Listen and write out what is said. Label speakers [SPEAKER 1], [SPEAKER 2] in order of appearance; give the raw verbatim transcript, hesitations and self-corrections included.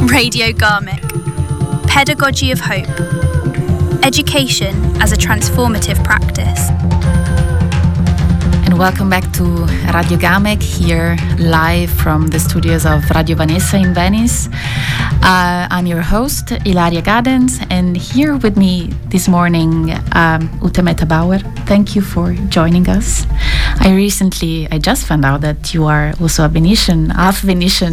[SPEAKER 1] Radio Garmick. Pedagogy of Hope. Education as a transformative practice.
[SPEAKER 2] And welcome back to Radio Garmick, here live from the studios of Radio Vanessa in Venice. Uh, I'm your host, Ilaria Gadens, and here with me this morning, um, Ute Meta-Bauer. Thank you for joining us. I recently, I just found out that you are also a Venetian, half Venetian